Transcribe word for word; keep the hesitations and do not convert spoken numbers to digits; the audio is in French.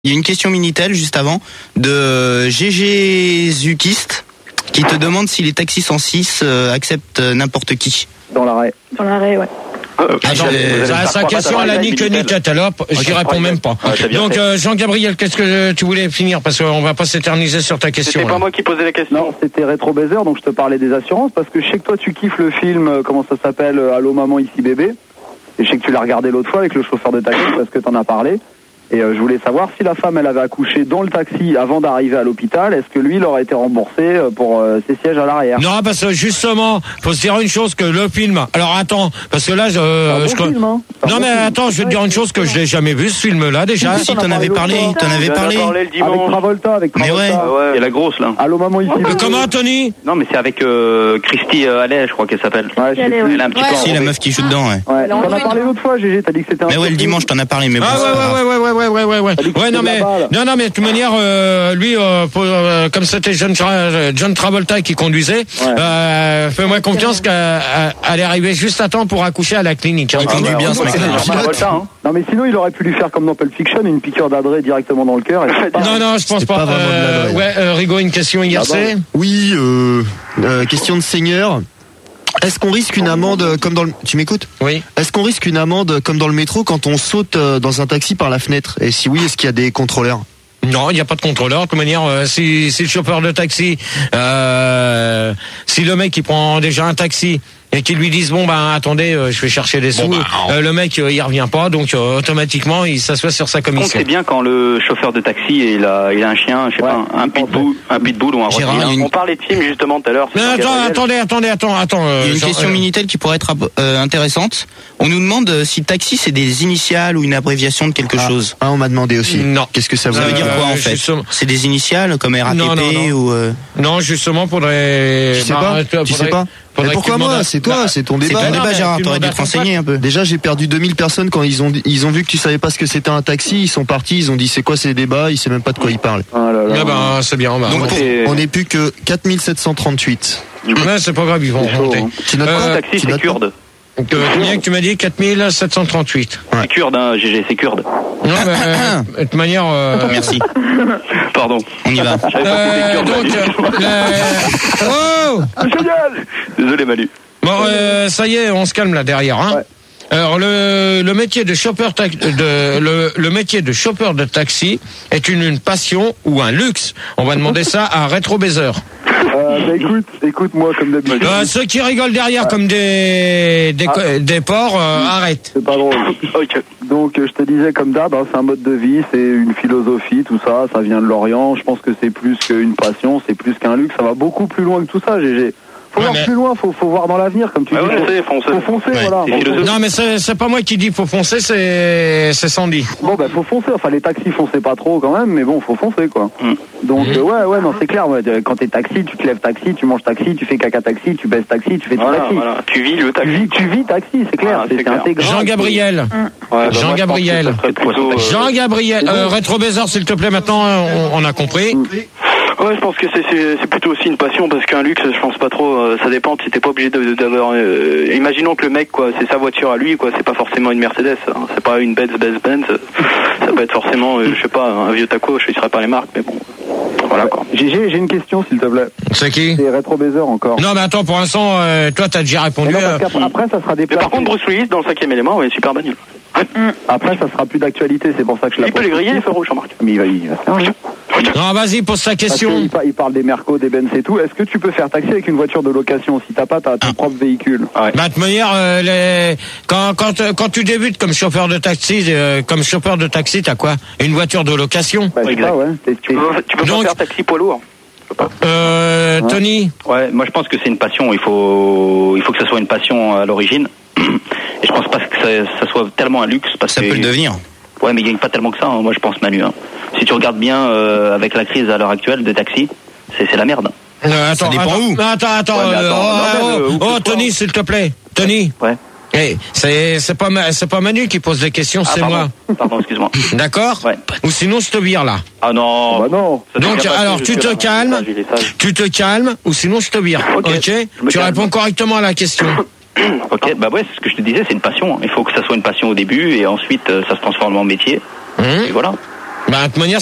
Il y a une question Minitel juste avant de G G Zukiste qui te demande si les taxis cent six euh, acceptent n'importe qui. Dans l'arrêt. Dans l'arrêt, ouais. Euh, Attends, sa, sa question elle a ni queue ni tête, alors j'y réponds même pas. Ouais, Donc euh, Jean-Gabriel, qu'est-ce que tu voulais finir, parce qu'on va pas s'éterniser sur ta question. C'était pas là. moi qui posais la question. Non, c'était Rétro Baiser, donc je te parlais des assurances, parce que je sais que toi tu kiffes le film, euh, comment ça s'appelle, euh, Allô maman, ici bébé. Et je sais que tu l'as regardé l'autre fois avec le chauffeur de taxi, parce que t'en as parlé. Et euh, je voulais savoir si la femme, elle avait accouché dans le taxi avant d'arriver à l'hôpital, est-ce que lui, il aurait été remboursé euh, pour euh, ses sièges à l'arrière? Non, parce que justement, faut se dire une chose, que le film. Alors attends, parce que là, je. C'est un bon je... film, hein. C'est un Non bon mais film. attends, je vais te dire une chose que je l'ai jamais vu, ce film-là déjà. Si, t'en avais parlé, t'en avais On en a parlé. parlé le Avec dimanche. Travolta, avec Mais Travolta. ouais. Ah ouais. Il y a la grosse là. Allô maman, ici Euh, bébé. Comment, Tony? Non mais c'est avec euh, Christy euh, Allais, je crois qu'elle s'appelle. Ouais, je sais Allez, plus. ouais. Elle a un petit Ouais. peu Si, la enrobée. meuf qui joue dedans, ouais. Ouais, Elle t'en en as fait parlé une. l'autre fois, Gégé, t'as dit que c'était un Mais ouais, faux le film. dimanche, t'en as parlé, mais bon. Ah c'est ouais pas grave. ouais ouais ouais ouais ouais ouais ouais T'as dit que ouais c'était non de la mais balle. non non mais de toute manière euh, lui euh, pour, euh, comme c'était John, Tra- John Travolta qui conduisait, Ouais. euh, fais-moi confiance qu'elle elle est arrivée juste à temps pour accoucher à la clinique. hein. Il conduit bien, ce Ouais, mec-là. c'est Travolta, hein. Non mais sinon il aurait pu lui faire comme dans Pulp Fiction, une piqûre d'adresse directement dans le cœur. Et c'est pas- Non non je pense C'est pas. pas vraiment de la Euh, vraie. ouais euh, Rigaud, une question I R C. Oui, euh, euh, question de seigneur. Est-ce qu'on risque une amende comme dans le... Tu m'écoutes? Oui. Est-ce qu'on risque une amende comme dans le métro quand on saute euh, dans un taxi par la fenêtre? Et si oui, est-ce qu'il y a des contrôleurs? Non, il n'y a pas de contrôleur. De toute manière, euh, si, si le chauffeur de taxi, euh, si le mec il prend déjà un taxi et qu'ils lui disent bon ben attendez, euh, je vais chercher des sous, Bon, bah, euh, le mec euh, il revient pas, donc euh, automatiquement il s'assoit sur sa Par contre, commission. c'est bien quand le chauffeur de taxi il a, il a un chien, je sais Ouais. pas, un pitbull, un pitbull ou un Gérard, rottweiler. il y a une- On parlait de film justement tout à l'heure. Mais c'est attends, Jean-Gabriel. attendez, attendez, attends, attends. euh, Il y a une Jean- question euh, Minitel qui pourrait être euh, intéressante. On nous demande euh, si taxi c'est des initiales ou une abréviation de quelque Ah, chose. ah, on m'a demandé aussi. Non. Qu'est-ce que ça veut Ça veut dire? dire quoi en Euh, fait? justement- C'est des initiales comme R A T P Non, non, non. ou euh... Non, justement, faudrait. Tu sais bah, pas? faudrait- Tu sais pas? faudrait Mais pourquoi que tu moi? demandes à- C'est toi, Bah, c'est ton C'est débat. ton non, débat, mais Gérard, tu t'aurais dû demandes te à ton renseigner un peu. Déjà, j'ai perdu deux mille personnes quand ils ont ils ont vu que tu savais pas ce que c'était un taxi. Ils sont partis, ils ont dit c'est quoi ces débats? Ils savent même pas de quoi ils parlent. Ah là là. Ah ben, c'est bien. Bah, Donc, ouais. pour- C'est- On n'est plus que quatre mille sept cent trente-huit. Ouais, c'est pas grave, ils vont C'est chaud, remonter. hein. Tu notes Euh, quoi? taxi, Tu c'est notes pas kurde. Donc, euh, combien que tu m'as dit? quatre mille sept cent trente-huit. C'est kurde, hein, G G, c'est kurde. Non, mais, euh, de toute manière, euh, Merci. Pardon. On y va. J'avais pas Euh, compris donc, kurde, euh, la- oh Génial. Désolé Manu. bon, euh, ça y est, on se calme là derrière. Hein. Ouais. Alors le, le métier de chauffeur tax- de le, le métier de chauffeur de taxi est une, une passion ou un luxe. On va demander ça à Rétro Baiser. Euh, bah, écoute, écoute moi comme d'habitude. Euh, ceux qui rigolent derrière comme des des, co- des porcs, euh, arrête. C'est pas drôle. Ok. Donc euh, je te disais comme d'hab, hein, c'est un mode de vie, c'est une philosophie, tout ça, ça vient de l'Orient. Je pense que c'est plus qu'une passion, c'est plus qu'un luxe, ça va beaucoup plus loin que tout ça, G G. Faut Ouais, voir mais- plus loin, faut, faut voir dans l'avenir, comme tu Ah dis. ouais, faut, c'est foncer. faut foncer, Ouais. voilà. C'est Faut philosophique. foncer. Non mais c'est c'est pas moi qui dis faut foncer, c'est c'est Sandy. Bon bah faut foncer, enfin les taxis foncez pas trop quand même, mais bon faut foncer quoi. Mm. Donc Mm. euh, ouais ouais non c'est clair, ouais, euh, quand t'es taxi, tu te lèves taxi, tu manges taxi, tu fais caca taxi, tu baisses taxi, tu fais tout Voilà, taxi. voilà. Tu vis le Tu taxi. vis, tu vis taxi, c'est clair, Voilà, c'est c'est c'est clair. intégral. Jean-Gabriel. Ouais, bah, moi, je pense Jean-Gabriel. que ça serait plutôt, euh, Jean-Gabriel, c'est bon. euh, Rétro Baiser s'il te plaît maintenant, on, on a compris. Ouais, je pense que c'est c'est c'est plutôt aussi une passion parce qu'un luxe, je pense pas trop. euh, ça dépend. Si t'es pas obligé de- d'avoir. Euh, imaginons que le mec, quoi, c'est sa voiture à lui, quoi. C'est pas forcément une Mercedes. Hein, c'est pas une Benz, Benz, Benz. Ça peut être forcément, euh, je sais pas, un vieux taco. Je ne saurais pas les marques, mais bon. Voilà quoi. G G, j'ai une question s'il te plaît. C'est qui? C'est Rétro Baiser encore. Non mais attends, pour l'instant, euh, toi t'as déjà Mais répondu. non, euh, parce qu'après après, ça sera des Mais par contre, Bruce Willis dans le cinquième élément, ouais, super bagnole. après ça sera plus d'actualité, c'est pour ça que je la Il peut pose. les griller, les feux rouges, Jean-Marc. Mais il va, il va faire rien. Non vas-y, pose ta Parce question. qu'il pa- il parle des Mercos, des Benz et tout. Est-ce que tu peux faire taxi avec une voiture de location si t'as pas ta- ton propre véhicule? Bah, de toute manière, euh, les... quand, quand, euh, quand tu débutes comme chauffeur de taxi, euh, comme chauffeur de taxi, t'as quoi? Une voiture de location? Bah, c'est Exact. ça, ouais. T'es- Tu t'es- peux, tu peux Donc- pas faire taxi poids lourd. Euh, Tony? Ouais, moi je pense que c'est une passion. Il faut, il faut que ça soit une passion à l'origine. Et je pense pas que ça, ça soit tellement un luxe parce Ça que. peut le devenir. Ouais, mais il gagne pas tellement que ça. Hein, moi je pense, Manu. Hein. Si tu regardes bien euh, avec la crise à l'heure actuelle des taxis, c'est c'est la merde. Euh, attends, dépend attends, où. attends, attends, Ouais, mais euh, attends, oh, non, mais, oh, euh, où oh, que ce Tony, soit. s'il te plaît. Tony? Ouais. Hey, c'est, c'est pas, ma- c'est pas Manu qui pose des questions, Ah, c'est pardon. moi. Pardon, excuse-moi. D'accord? Ouais. Ou sinon, je te vire là. Ah non. Bah non. Ça Donc, devient pas alors, que tu je te suis calmes. sage, il est sage. Tu te calmes, ou sinon, je te vire. Ok, Ok? je me Tu calme. réponds correctement à la question. Ok, bah ouais, c'est ce que je te disais, c'est une passion. Il faut que ça soit une passion au début et ensuite euh, ça se transforme en métier. Hum? Et voilà. Bah, de toute manière,